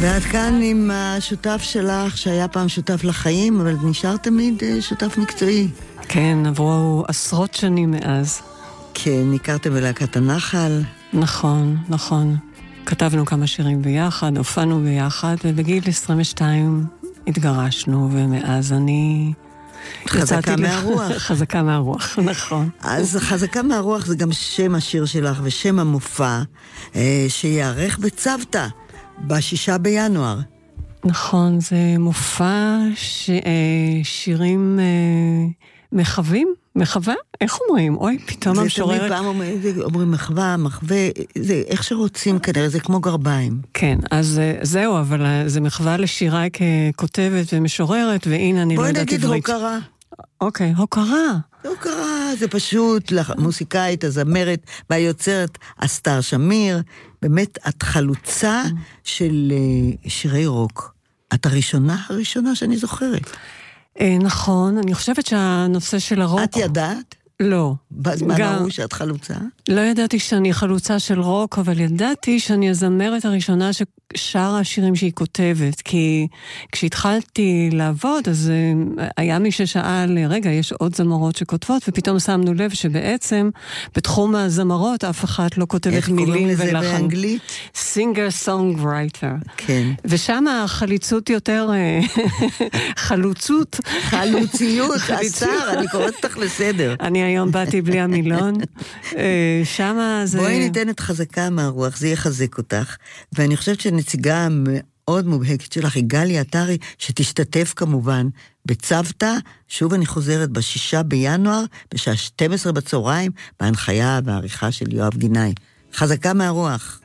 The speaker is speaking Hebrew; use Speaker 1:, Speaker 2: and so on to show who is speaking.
Speaker 1: ועד כאן עם השותף שלך, שהיה פעם שותף לחיים, אבל נשאר תמיד שותף מקצועי.
Speaker 2: כן, עברו עשרות שנים מאז.
Speaker 1: כן, הכרתם בלהקת הנחל.
Speaker 2: נכון, נכון. כתבנו כמה שירים ביחד, הופענו ביחד, ובגיל 22 התגרשנו, ומאז אני...
Speaker 1: חזקה מהרוח.
Speaker 2: חזקה מהרוח, נכון.
Speaker 1: אז חזקה מהרוח זה גם שם השיר שלך ושם המופע שיערך בצוותא ב6 בינואר.
Speaker 2: נכון, זה מופע שירים מחווים, מחווה? איך אומרים? אוי, פתאום המשוררת...
Speaker 1: זה תמיד פעם אומרים מחווה, מחווה, זה איך שרוצים כנראה, זה כמו גרביים.
Speaker 2: כן, אז זהו, אבל זה מחווה לשירה ככותבת ומשוררת, והנה אני לא יודעת עברית.
Speaker 1: בואי נגיד הוקרה.
Speaker 2: אוקיי, הוקרה.
Speaker 1: הוקרה, זה פשוט למוסיקאית, הזמרת והיוצרת אסתר שמיר, באמת את חלוצה של שירי רוק. את הראשונה שאני זוכרת.
Speaker 2: נכון, אני חושבת שהנושא של הרוק...
Speaker 1: את ידעת?
Speaker 2: לא.
Speaker 1: בזמן ההוא שאת חלוצה?
Speaker 2: לא ידעתי שאני חלוצה של רוק, אבל ידעתי שאני הזמרת הראשונה ששרה השירים שהיא כותבת, כי כשהתחלתי לעבוד, אז היה מי ששאל, רגע, יש עוד זמרות שכותבות, ופתאום שמנו לב שבעצם בתחום הזמרות אף אחת לא כותבת מילים ולחן.
Speaker 1: איך קוראים לזה באנגלית?
Speaker 2: סינגר-סונגרייטר.
Speaker 1: כן.
Speaker 2: ושם החליצות יותר חלוצות.
Speaker 1: חלוציות, אסתר, אני קוראת אותך לסדר.
Speaker 2: אני היום באתי בלי המילון. שמה זה...
Speaker 1: בואי ניתן את חזקה מהרוח, זה יחזק אותך. ואני חושבת שנציגה מאוד מובהקת שלך היא גלי עטרי, שתשתתף כמובן בצוותא, שוב אני חוזרת ב6 בינואר, בשעה 12 בצהריים, בהנחיה והעריכה של יואב גינאי. חזקה מהרוח.